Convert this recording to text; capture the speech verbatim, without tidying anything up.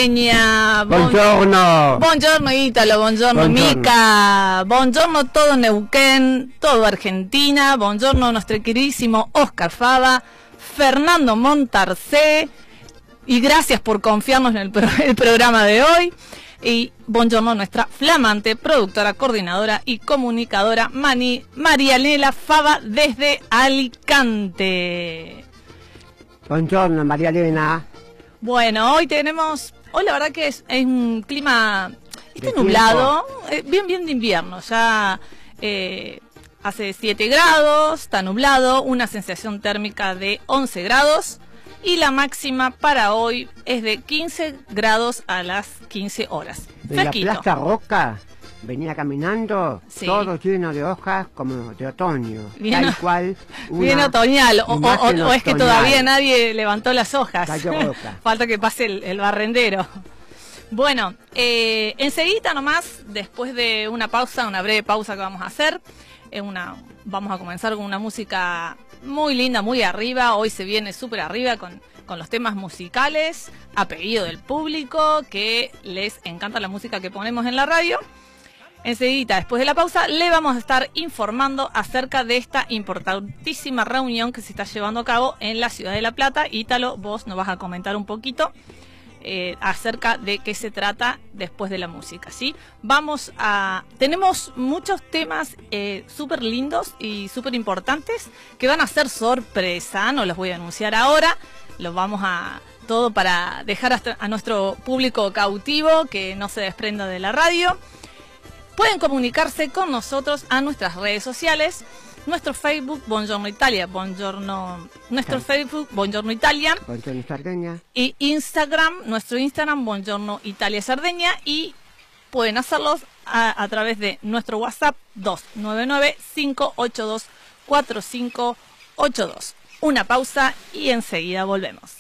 Sardeña. Buongiorno. Buongiorno Ítalo, buongiorno, Buongiorno. Mica, buongiorno todo Neuquén, todo Argentina, buongiorno nuestro queridísimo Oscar Fava, Fernando Montarcé, y gracias por confiarnos en el, pro el programa de hoy. Y buongiorno nuestra flamante productora, coordinadora y comunicadora Mani, Marianela Fava desde Alicante. Buongiorno, María Elena. Bueno, hoy tenemos, hoy la verdad que es, es un clima, está ¿De nublado, eh, bien bien de invierno, ya eh, hace siete grados, está nublado, una sensación térmica de once grados y la máxima para hoy es de quince grados a las quince horas. De la Fresquito. Plaza Roca venía caminando, Sí. todo lleno de hojas como de otoño, Bien, tal cual. Una bien otoñal, o, o- imagen o es que otoñal. todavía nadie levantó las hojas. Cayó roca. Falta que pase el, el barrendero. Bueno, eh, enseguida nomás, después de una pausa, una breve pausa que vamos a hacer, eh, una, vamos a comenzar con una música muy linda, muy arriba. Hoy se viene súper arriba con, con los temas musicales, a pedido del público, que les encanta la música que ponemos en la radio. Enseguida, después de la pausa, le vamos a estar informando acerca de esta importantísima reunión que se está llevando a cabo en la ciudad de La Plata. Ítalo, vos nos vas a comentar un poquito eh, acerca de qué se trata después de la música, ¿sí? Vamos a... Tenemos muchos temas eh, súper lindos y súper importantes que van a ser sorpresa, no los voy a anunciar ahora, los vamos a... Todo para dejar hasta a nuestro público cautivo, que no se desprenda de la radio. Pueden comunicarse con nosotros a nuestras redes sociales, nuestro Facebook Buongiorno Italia, Buongiorno, nuestro Facebook Buongiorno Italia, Buongiorno Sardeña. y Instagram, nuestro Instagram Buongiorno Italia Sardeña, y pueden hacerlos a, a través de nuestro WhatsApp dos nueve nueve, cinco ocho dos, cuatro cinco ocho dos. Una pausa y enseguida volvemos.